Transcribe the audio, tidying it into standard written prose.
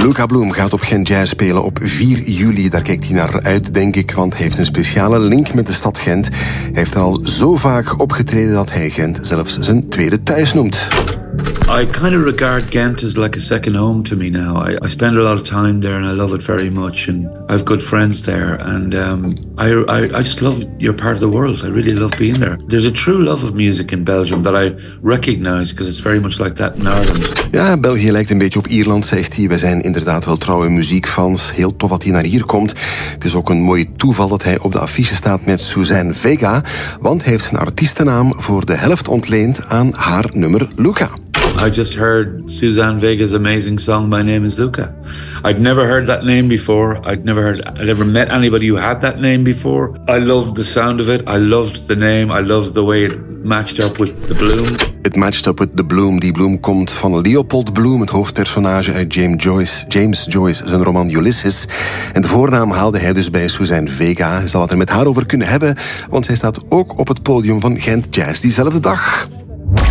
Luca Bloem gaat op Gent Jazz spelen op 4 juli. Daar kijkt hij naar uit, denk ik, want hij heeft een speciale link met de stad Gent. Hij heeft er al zo vaak opgetreden dat hij Gent zelfs zijn tweede thuis noemt. I kind of regard Ghent as like a second home to me now. I spend a lot of time there and I love it very much, and I have good friends there, and I just love you're part of the world. I really love being there. There's a true love of music in Belgium that I recognize because it's very much like that in Ireland. Ja, België lijkt een beetje op Ierland, zegt hij. Wij zijn inderdaad wel trouwe muziekfans. Heel tof dat hij naar hier komt. Het is ook een mooi toeval dat hij op de affiche staat met Suzanne Vega, want hij heeft zijn artiestennaam voor de helft ontleend aan haar nummer Luca. I just heard Suzanne Vega's amazing song, My Name is Luca. I'd never heard that name before. I'd never met anybody who had that name before. I loved the sound of it. I loved the name. I loved the way it matched up with the bloom. It matched up with the bloom. Die bloem komt van Leopold Bloom, het hoofdpersonage uit James Joyce, zijn roman Ulysses. En de voornaam haalde hij dus bij Suzanne Vega. Hij zal het er met haar over kunnen hebben, want zij staat ook op het podium van Gent Jazz diezelfde dag.